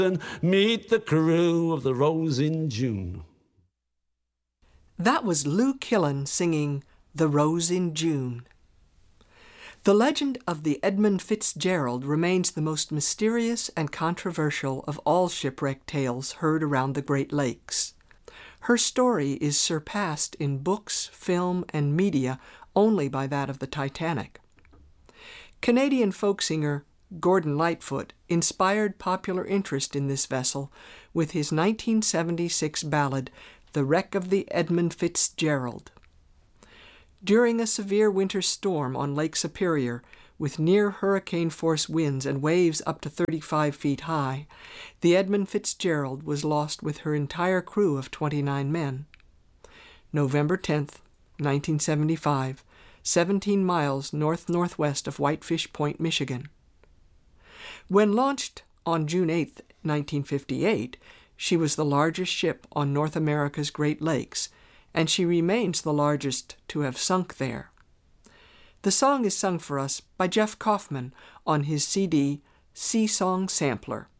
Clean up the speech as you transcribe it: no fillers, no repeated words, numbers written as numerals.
Meet the crew of the Rose in June. That was Lou Killen singing The Rose in June. The legend of the Edmund Fitzgerald remains the most mysterious and controversial of all shipwreck tales heard around the Great Lakes. Her story is surpassed in books, film, and media only by that of the Titanic. Canadian folk singer Gordon Lightfoot inspired popular interest in this vessel with his 1976 ballad, The Wreck of the Edmund Fitzgerald. During a severe winter storm on Lake Superior, with near hurricane-force winds and waves up to 35 feet high, the Edmund Fitzgerald was lost with her entire crew of 29 men. November 10, 1975, 17 miles north-northwest of Whitefish Point, Michigan. When launched on June 8, 1958, she was the largest ship on North America's Great Lakes, and she remains the largest to have sunk there. The song is sung for us by Jeff Kaufman on his CD, Sea Song Sampler.